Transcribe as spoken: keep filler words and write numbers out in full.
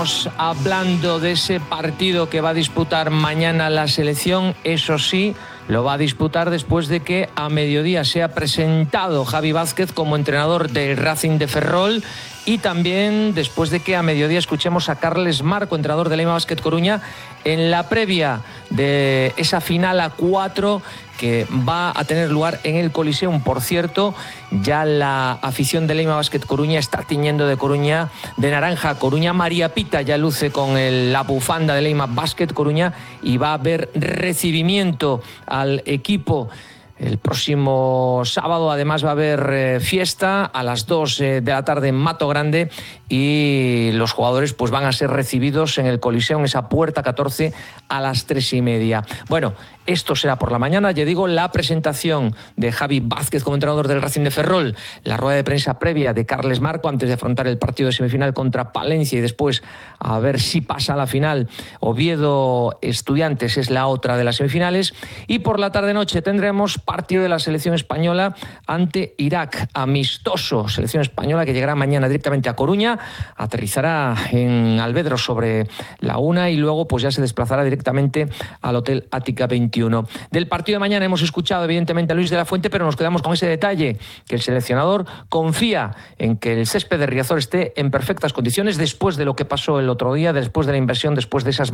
Hablando de ese partido que va a disputar mañana la selección, eso sí, lo va a disputar después de que a mediodía sea presentado Javi Vázquez como entrenador del Racing de Ferrol y también después de que a mediodía escuchemos a Carles Marco, entrenador del Leima Basket Coruña, en la previa de esa final a cuatro que va a tener lugar en el Coliseum. Por cierto, ya la afición del Leima Basket Coruña está tiñendo de Coruña, de naranja. Coruña María Pita ya luce con el, la bufanda del Leima Basket Coruña y va a haber recibimiento al equipo. El próximo sábado además va a haber eh, fiesta a las dos eh, de la tarde en Mato Grande y los jugadores pues van a ser recibidos en el Coliseo, en esa puerta catorce a las tres y media. Bueno, esto será por la mañana, ya digo, la presentación de Javi Vázquez como entrenador del Racing de Ferrol, la rueda de prensa previa de Carles Marco antes de afrontar el partido de semifinal contra Palencia y después a ver si pasa a la final. Oviedo Estudiantes es la otra de las semifinales y por la tarde-noche tendremos partido de la selección española ante Irak, amistoso, selección española que llegará mañana directamente a Coruña, aterrizará en Alvedro sobre la una y luego pues ya se desplazará directamente al Hotel Ática veintiuno. Del partido de mañana hemos escuchado evidentemente a Luis de la Fuente, pero nos quedamos con ese detalle, que el seleccionador confía en que el césped de Riazor esté en perfectas condiciones después de lo que pasó el otro día, después de la inversión, después de esas